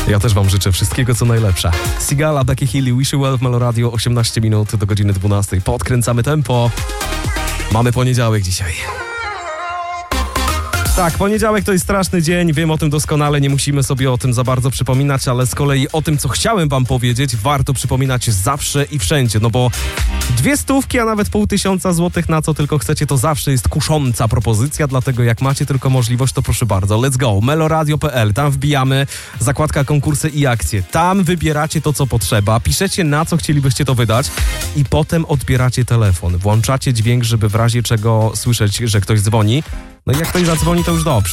Ja też wam życzę wszystkiego, co najlepsze. Sigala, Becky Hill, Wish You Well w Melo Radio, 18 minut do godziny 12. Podkręcamy tempo. Mamy poniedziałek dzisiaj. Tak, poniedziałek to jest straszny dzień, wiem o tym doskonale, nie musimy sobie o tym za bardzo przypominać, ale z kolei o tym, co chciałem wam powiedzieć, warto przypominać zawsze i wszędzie, no bo 200, a nawet 500 złotych na co tylko chcecie, to zawsze jest kusząca propozycja, dlatego jak macie tylko możliwość, to proszę bardzo, let's go, meloradio.pl, tam wbijamy zakładka konkursy i akcje, tam wybieracie to, co potrzeba, piszecie na co chcielibyście to wydać i potem odbieracie telefon, włączacie dźwięk, żeby w razie czego słyszeć, że ktoś dzwoni. No i jak ktoś zadzwoni, to już dobrze.